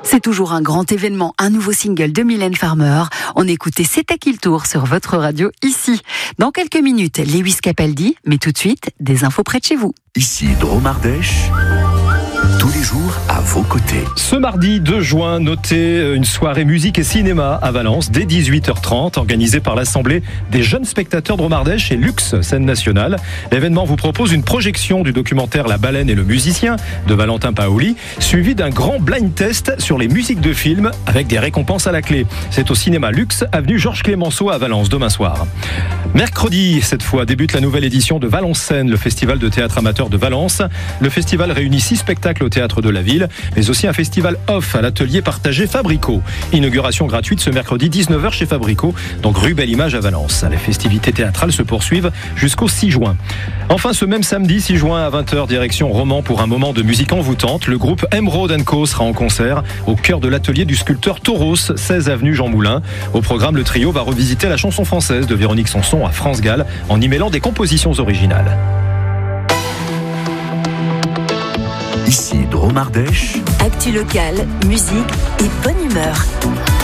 C'est toujours un grand événement, un nouveau single de Mylène Farmer. On écoutait C'est à qui le tour sur votre radio ici. Dans quelques minutes, Lewis Capaldi, mais tout de suite, des infos près de chez vous. Ici Drôme Ardèche, tous les jours à vos côtés. Ce mardi 2 juin, notez une soirée musique et cinéma à Valence dès 18h30, organisée par l'Assemblée des jeunes spectateurs Drôme Ardèche et Luxe Scène Nationale. L'événement vous propose une projection du documentaire La baleine et le musicien de Valentin Paoli, suivi d'un grand blind test sur les musiques de films avec des récompenses à la clé. C'est au cinéma Luxe, avenue Georges Clémenceau à Valence, demain soir. Mercredi, cette fois, débute la nouvelle édition de Valence Scène, le festival de théâtre amateur de Valence. Le festival réunit 6 spectacles au théâtre de la ville, mais aussi un festival off à l'atelier partagé Fabrico. Inauguration gratuite ce mercredi 19h chez Fabrico, donc rue Belle Image à Valence. Les festivités théâtrales se poursuivent jusqu'au 6 juin. Enfin, ce même samedi 6 juin à 20h, direction Romans pour un moment de musique envoûtante. Le groupe Emerald & Co sera en concert au cœur de l'atelier du sculpteur Tauros, 16 avenue Jean Moulin. Au programme, le trio va revisiter la chanson française de Véronique Sanson à France Gall en y mêlant des compositions originales. Ici Drôme Ardèche. Actu locale, musique et bonne humeur.